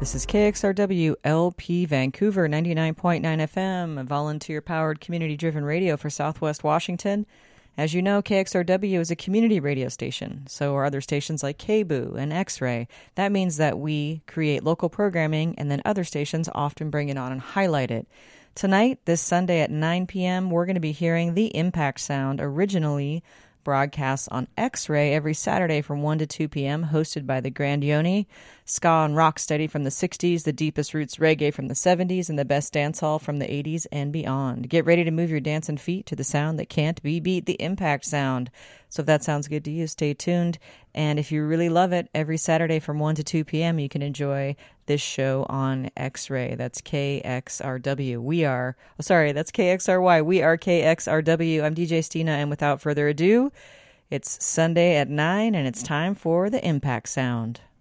This is KXRW LP Vancouver 99.9 FM, a volunteer-powered community-driven radio for Southwest Washington. As you know, KXRW is a community radio station, so are other stations like KBOO and X-Ray. That means that we create local programming, and then other stations often bring it on and highlight it. Tonight, this Sunday at 9 p.m., we're going to be hearing The Impact Sound, originally broadcasts on X-Ray every Saturday from 1 to 2 p.m., hosted by the Grand Yoni. Ska and rocksteady from the 60s, the deepest roots reggae from the 70s, and the best dancehall from the 80s and beyond. Get ready to move your dancing feet to the sound that can't be beat, the Impact Sound. So if that sounds good to you, stay tuned. And if you really love it, every Saturday from 1 to 2 p.m., you can enjoy this show on X-Ray. That's KXRW. That's KXRY. We are KXRW. I'm DJ Stina, and without further ado, it's Sunday at 9, and it's time for the Impact Sound.